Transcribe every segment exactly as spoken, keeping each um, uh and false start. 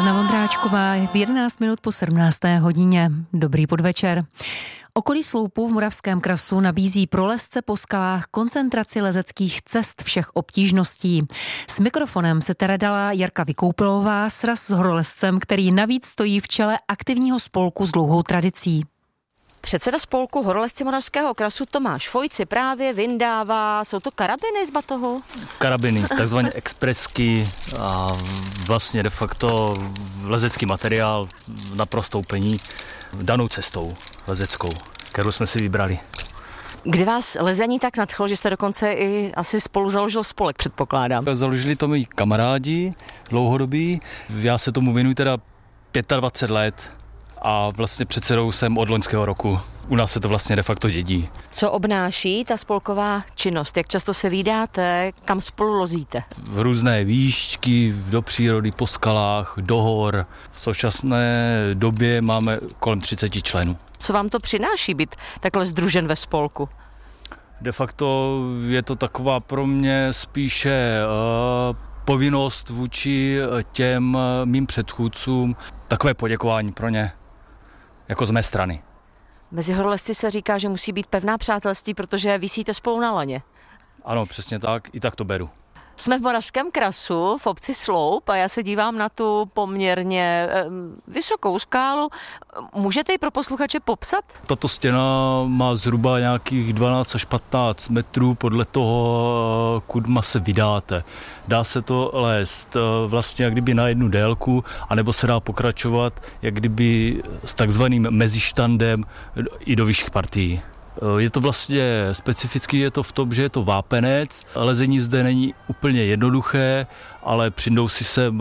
Alena Vondráčková v jedenáct minut po sedmnácté hodině. Dobrý podvečer. Okolí Sloupu v Moravském Krasu nabízí pro lezce po skalách koncentraci lezeckých cest všech obtížností. S mikrofonem se teda dala Jarka Vykoupelová, sraz s horolezcem, který navíc stojí v čele aktivního spolku s dlouhou tradicí. Předseda spolku horolezci Moravského Krasu Tomáš Fojci právě vyndává, jsou to karabiny z batohu? Karabiny, takzvané expresky a vlastně de facto lezecký materiál na prostoupení danou cestou lezeckou, kterou jsme si vybrali. Kdy vás lezení tak nadchlo, že jste dokonce i asi spolu založil spolek, předpokládám? Založili to mý kamarádi dlouhodobí, já se tomu věnuji teda dvacet pět let. A vlastně předsedou jsem od loňského roku. U nás se to vlastně de facto dědí. Co obnáší ta spolková činnost? Jak často se vídáte? Kam spolu lozíte? V různé výšky, do přírody, po skalách, do hor. V současné době máme kolem třicet členů. Co vám to přináší být takhle sdružen ve spolku? De facto je to taková pro mě spíše uh, povinnost vůči těm mým předchůdcům. Takové poděkování pro ně. Jako z mé strany. Mezi horolezci se říká, že musí být pevná přátelství, protože visíte spolu na laně. Ano, přesně tak, i tak to beru. Jsme v Moravském Krasu, v obci Sloup a já se dívám na tu poměrně eh, vysokou skálu. Můžete ji pro posluchače popsat? Tato stěna má zhruba nějakých dvanáct až patnáct metrů podle toho, kudma se vydáte. Dá se to lézt vlastně jak kdyby na jednu délku, anebo se dá pokračovat jak kdyby s takzvaným mezištandem i do vyšších partií. Je to vlastně specifický, je to v tom, že je to vápenec. Lezení zde není úplně jednoduché, ale přijdou si sem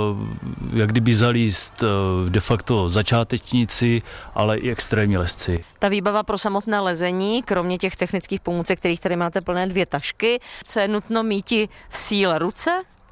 jak kdyby zalíst de facto začátečníci, ale i extrémní lezci. Ta výbava pro samotné lezení, kromě těch technických pomůcek, kterých tady máte plné dvě tašky, co je nutno míti v síle ruce?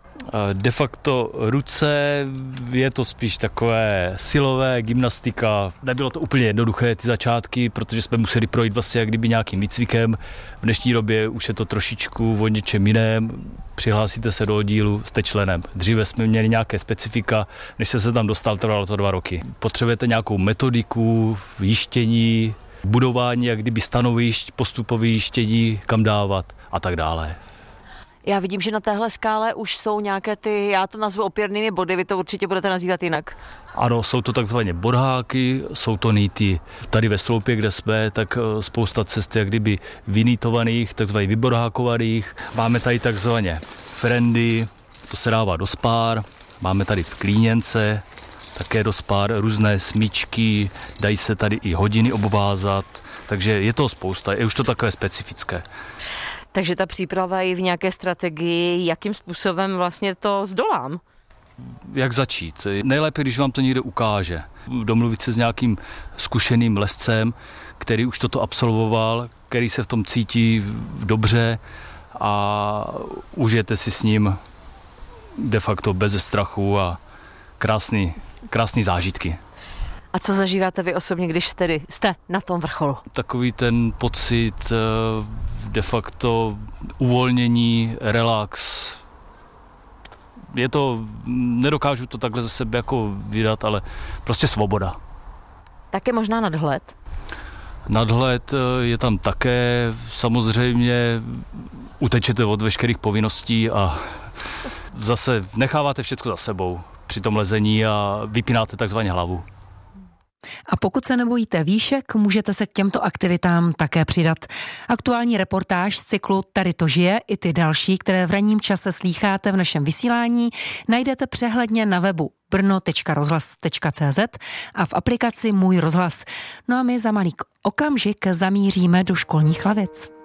De facto ruce, je to spíš takové silové, gymnastika. Nebylo to úplně jednoduché ty začátky, protože jsme museli projít vlastně jak kdyby nějakým výcvikem. V dnešní době už je to trošičku o něčem jiném. Přihlásíte se do oddílu, jste členem. Dříve jsme měli nějaké specifika, než se se tam dostal, trvalo to dva roky. Potřebujete nějakou metodiku, jištění, budování jak kdyby stanovišť, postupové jištění, kam dávat a tak dále. Já vidím, že na téhle skále už jsou nějaké ty, já to nazvu opěrnými body, vy to určitě budete nazývat jinak. Ano, jsou to takzvané bodháky, jsou to nýty. Tady ve Sloupě, kde jsme, tak spousta cest jak kdyby vynýtovaných, takzvaně vybodhákovaných. Máme tady takzvaně frendy, to se dává do spár. Máme tady v klíněnce, také do spár, různé smyčky, dají se tady i hodiny obvázat, takže je to spousta, je už to takové specifické. Takže ta příprava je v nějaké strategii, jakým způsobem vlastně to zdolám? Jak začít? Nejlépe, když vám to někdo ukáže. Domluvit se s nějakým zkušeným lezcem, který už toto absolvoval, který se v tom cítí dobře a užijete si s ním de facto bez strachu a krásný, krásný zážitky. A co zažíváte vy osobně, když tedy jste na tom vrcholu? Takový ten pocit de facto uvolnění, relax. Je to, nedokážu to takhle ze sebe jako vydat, ale prostě svoboda. Také možná nadhled? Nadhled je tam také, samozřejmě utečete od veškerých povinností a zase necháváte všechno za sebou při tom lezení a vypínáte takzvaně hlavu. A pokud se nebojíte výšek, můžete se k těmto aktivitám také přidat. Aktuální reportáž z cyklu Tady to žije i ty další, které v ranním čase slýcháte v našem vysílání, najdete přehledně na webu brno tečka rozhlas tečka cé zet a v aplikaci Můj rozhlas. No a my za malý okamžik zamíříme do školních lavic.